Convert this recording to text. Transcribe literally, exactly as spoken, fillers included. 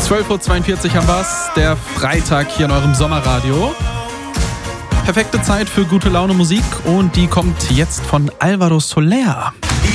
zwölf Uhr zweiundvierzig haben wir's, der Freitag hier in eurem Sommerradio. Perfekte Zeit für gute Laune Musik und die kommt jetzt von Alvaro Soler.